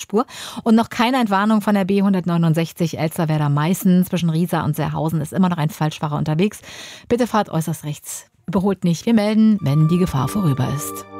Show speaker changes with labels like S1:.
S1: Spur. Und noch keine Entwarnung von der B169 Elsterwerda-Meißen. Zwischen Riesa und Seerhausen ist immer noch ein Falschfahrer unterwegs. Bitte fahrt äußerst rechts. Überholt nicht. Wir melden, wenn die Gefahr vorüber ist.